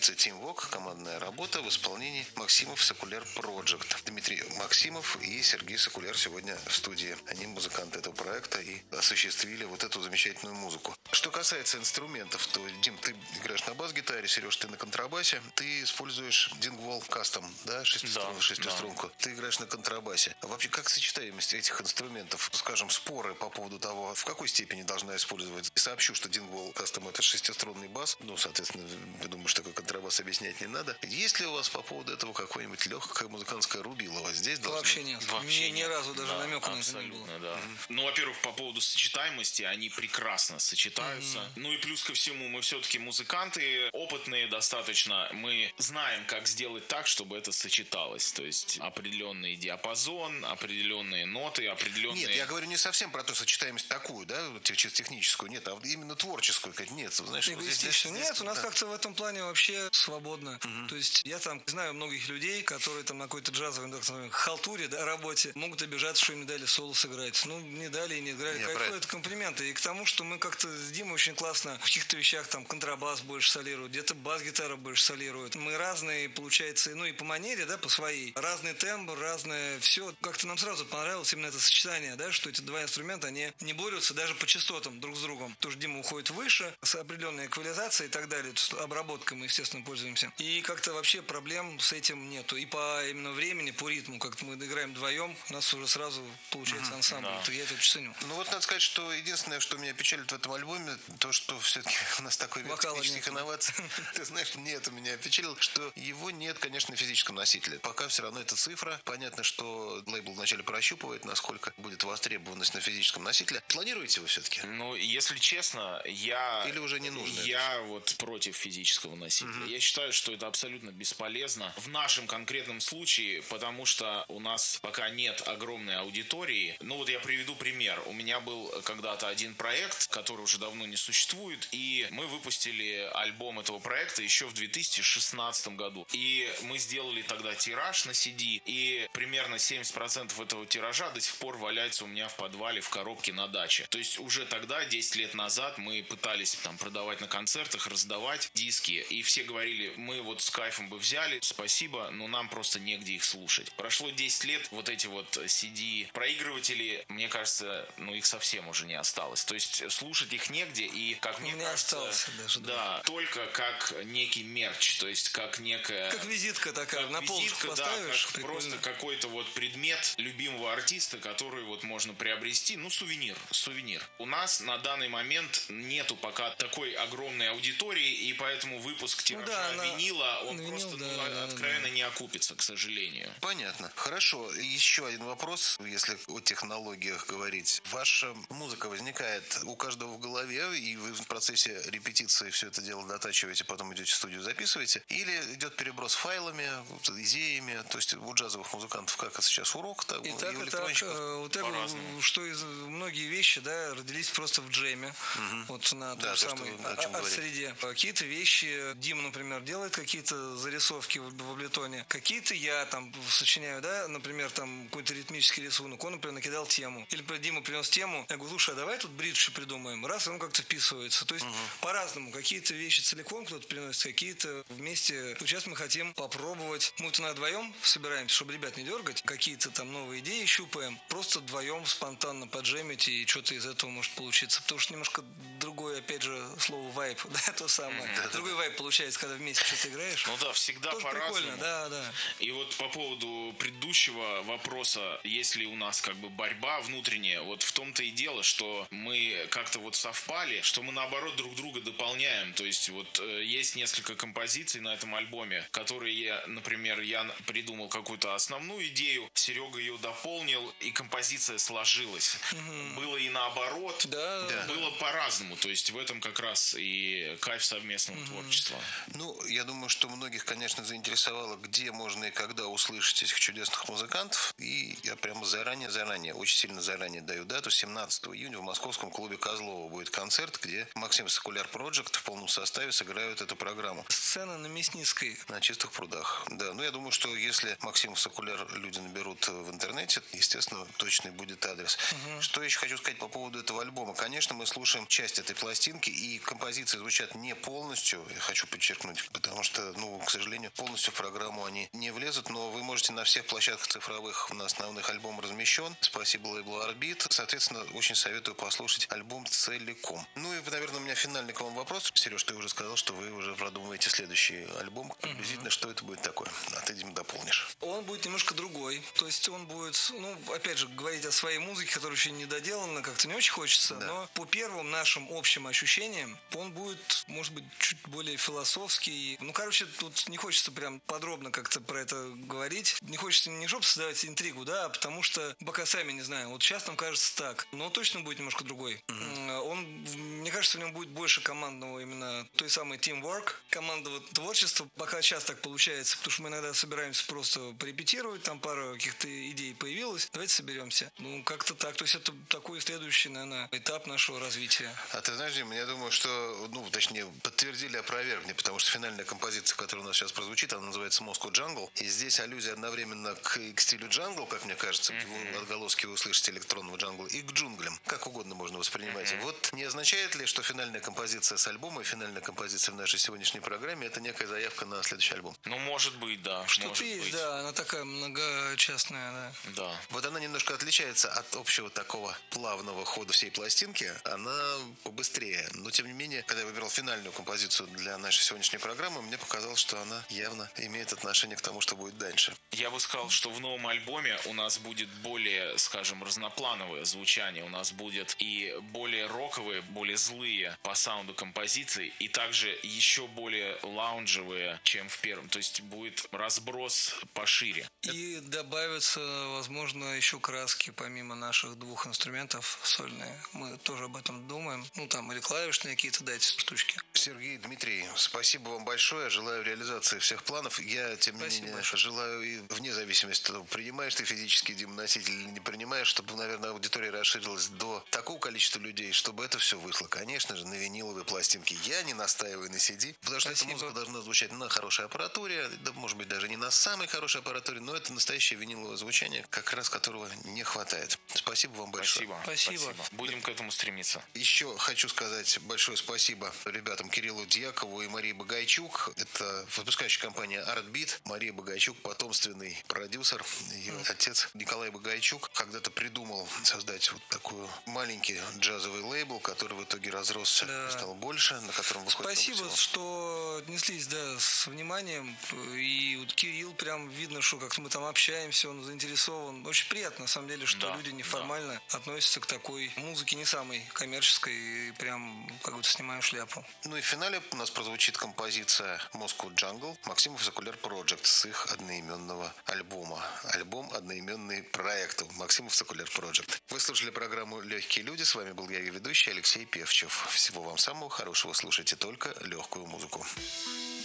называется Team Work, командная работа в исполнении Максимов Сокуляр Project. Дмитрий Максимов и Сергей Сокуляр сегодня в студии. Они музыканты этого проекта и осуществили вот эту замечательную музыку. Что касается инструментов, то, Дим, ты играешь на бас-гитаре, Сереж, ты на контрабасе. Ты используешь Dingwall Custom, да, шестиструнку. Ты играешь на контрабасе. А вообще, как сочетаемость этих инструментов, скажем, споры по поводу того, в какой степени должна использовать? Сообщу, что Dingwall Custom — это шестиструнный бас. Ну, соответственно, я думаю, что такой контрабас объяснять не надо. Есть ли у вас по поводу этого какое-нибудь легкое музыкантское рубило? Вот здесь должно... Вообще нет. Вообще ни разу даже намека на это не было. Абсолютно, да. Ну, во-первых, по поводу сочетаемости, они прекрасно сочетаются. Ну и плюс ко всему, мы все-таки музыканты, опытные достаточно. Мы знаем, как сделать так, чтобы это сочеталось. То есть определенный диапазон, определенные ноты, определенные... Нет, я говорю не совсем про ту сочетаемость такую, да, чисто техническую, нет, а именно творческую. Нет, знаешь, вот здесь, нет, у нас как-то в этом плане вообще свободно. То есть я там знаю многих людей, которые там на какой-то джазовой, так называемой, халтуре, да, работе могут обижаться, что им не дали соло сыграть. Ну, не дали и не играли. Кайфуют комплименты. И к тому, что мы как-то с Димой очень классно в каких-то вещах там контрабас больше солирует, где-то бас-гитара больше солирует. Мы разные, получается, ну и по манере, да, по своей. Разный тембр, разное все. Как-то нам сразу понравилось именно это сочетание, да, что эти два инструмента, они не борются даже по частотам друг с другом. Потому что Дима уходит выше, с определенной эквализацией и так далее. Обработкой мы, естественно, пользуемся. И как-то вообще проблем с этим нету. И по именно времени, по ритму, как мы играем вдвоем, у нас уже сразу получается ансамбль. Да. Я это очень ценю. Ну вот надо сказать, что единственное, что меня печалит в этом альбоме, то, что все-таки у нас такой век технических инноваций. Ты знаешь, нет, меня печалило, что его нет, конечно, на физическом носителе. Пока все равно это цифра. Понятно, что лейбл вначале прощупывает, насколько будет востребованность на физическом носителе. Планируете вы все-таки? Ну, если честно, Или уже не нужно? Я вот против физического носителя. Я считаю, что это абсолютно бесполезно в нашем конкретном случае, потому что у нас пока нет огромной аудитории. Ну вот я приведу пример. У меня был когда-то один проект, который уже давно не существует, и мы выпустили альбом этого проекта еще в 2016 году. И мы сделали тогда тираж на CD, и примерно 70% этого тиража до сих пор валяется у меня в подвале в коробке на даче. То есть уже тогда, 10 лет назад, мы пытались там продавать на концертах, раздавать диски, и все говорили, мы вот с кайфом бы взяли, спасибо, но нам просто негде их слушать. Прошло 10 лет, вот эти вот CD-проигрыватели, мне кажется, ну их совсем уже не осталось. То есть слушать их негде, и как мне кажется, даже, да, только как некий мерч, то есть как некая... Как визитка такая, как на полочку поставишь. Да, как просто какой-то вот предмет любимого артиста, который вот можно приобрести, ну сувенир. У нас на данный момент нету пока такой огромной аудитории, и поэтому выпуск тиража винила, он просто откровенно не окупится, к сожалению. Понятно. Хорошо. Еще один вопрос, если о технологиях говорить. Ваша музыка возникает у каждого в голове, и вы в процессе репетиции все это дело дотачиваете, потом идете в студию, записываете, или идет переброс файлами, идеями, то есть у джазовых музыкантов как это сейчас урок, так, и так, у электронщиков по-разному. Что многие вещи, да, родились просто в джеме, вот на том самой арт-среде. Какие-то вещи Дима, например, делает какие-то зарисовки в Абleton, какие-то я там сочиняю, да, например, там какой-то ритмический рисунок, он, например, накидал тему. Или, например, Дима принес тему, я говорю, слушай, а давай тут бридж придумаем. Раз, и он как-то вписывается. То есть по-разному. Какие-то вещи целиком кто-то приносит, какие-то вместе. Сейчас мы хотим попробовать. Мы вот вдвоем собираемся, чтобы ребят не дергать, какие-то там новые идеи щупаем. Просто вдвоем спонтанно поджемить, и что-то из этого может получиться. Потому что немножко другое, опять же, слово вайп, да, то самое. Другой вайп получается, когда вместе что-то играешь. Ну да, всегда тоже по-разному. Прикольно, да. И вот по поводу предыдущего вопроса, если у нас как бы борьба внутренняя, вот в том-то и дело, что мы как-то вот совпали, что мы наоборот друг друга дополняем. То есть вот есть несколько композиций на этом альбоме, которые например, я придумал какую-то основную идею, Серега ее дополнил, и композиция сложилась. Было и наоборот, было по-разному. То есть в этом как раз и кайф совместного творчества. Ну, я думаю, что многих, конечно, заинтересовало, где можно и когда услышать этих чудесных музыкантов. И я прямо заранее, очень сильно заранее даю дату. 17 июня в московском клубе Козлова будет концерт, где Максим Сокуляр Project в полном составе сыграют эту программу. Сцена на Мясницкой. На Чистых прудах. Да, ну я думаю, что если Максим Сокуляр люди наберут в интернете, естественно, точный будет адрес. Что я еще хочу сказать по поводу этого альбома. Конечно, мы слушаем часть этой пластинки, и композиции звучат не полностью. Я хочу подчеркнуть, подчеркнуть, потому что, к сожалению, полностью в программу они не влезут, но вы можете на всех площадках цифровых на основных альбом размещен. Спасибо лейблу «Орбит». Соответственно, очень советую послушать альбом целиком. Ну и, наверное, у меня финальный к вам вопрос. Сереж, ты уже сказал, что вы уже продумываете следующий альбом. Приблизительно, что это будет такое? А ты, Дим, дополнишь. Он будет немножко другой. То есть он будет, опять же, говорить о своей музыке, которая еще не доделана, как-то не очень хочется. Да. Но по первым нашим общим ощущениям, он будет, может быть, чуть более философский. Тут не хочется прям подробно как-то про это говорить. Не хочется не чтобы создавать интригу, да, а потому что пока сами не знаем. Вот сейчас нам кажется так, но точно будет немножко другой. Мне кажется, в нем будет больше командного именно той самой teamwork, командного творчества. Пока сейчас так получается, потому что мы иногда собираемся просто порепетировать, там пара каких-то идей появилась, давайте соберемся. Как-то так. То есть это такой следующий, наверное, этап нашего развития. А ты знаешь, Дим, я думаю, что, точнее, подтвердили, опровергли, потому что финальная композиция, которая у нас сейчас прозвучит, она называется Moscow Jungle. И здесь аллюзия одновременно к стилю джангл, как мне кажется, отголоски вы услышите электронного джангла, и к джунглям. Как угодно можно воспринимать. Вот не означает ли, что финальная композиция с альбома и финальная композиция в нашей сегодняшней программе — это некая заявка на следующий альбом? Может быть, да. Что-то есть, да. Она такая многочастная, да. Да. Вот она немножко отличается от общего такого плавного хода всей пластинки. Она побыстрее. Но, тем не менее, когда я выбирал финальную композицию для нашей сегодняшней программы, мне показалось, что она явно имеет отношение к тому, что будет дальше. Я бы сказал, что в новом альбоме у нас будет более, скажем, разноплановое звучание. У нас будет и более роковые, более злые по саунду композиции, и также еще более лаунжевые, чем в первом. То есть будет разброс пошире. И добавятся, возможно, еще краски, помимо наших двух инструментов сольные. Мы тоже об этом думаем. Или клавишные какие-то дать штучки. Сергей, Дмитрий, спасибо вам большое. Желаю реализации всех планов. Я, тем не менее, желаю, и вне зависимости от того, принимаешь ты физический носитель или не принимаешь, чтобы, наверное, аудитория расширилась до такого количества людей, чтобы это все вышло, конечно же, на виниловой пластинке. Я не настаиваю на CD, потому что эта музыка должна звучать на хорошей аппаратуре, да, может быть, даже не на самой хорошей аппаратуре, но это настоящее виниловое звучание, как раз которого не хватает. Спасибо вам большое. Спасибо. Будем к этому стремиться. Еще хочу сказать большое спасибо ребятам Кириллу Дьякову и Марии Богайчук. Это выпускающая компания Артбит. Мария Богайчук — потомственный продюсер. Ее отец Николай Богайчук когда-то придумал создать вот такой маленький джазовый лейбл, который в итоге разросся, стал больше, на котором выходит. Спасибо, что отнеслись, с вниманием. И вот Кирилл прям видно, что как мы там общаемся, он заинтересован. Очень приятно, на самом деле, что люди неформально относятся к такой музыке не самой коммерческой, и прям как будто снимаем шляпу. И в финале у нас прозвучит композиция Moscow Jungle Максимов Circular Project с их одноименного альбома. Альбом одноименный проекту Максимов Circular Project. Вы слушали программу «Легкие люди». С вами был я, ее ведущий Алексей Певчев. Всего вам самого хорошего. Слушайте только легкую музыку.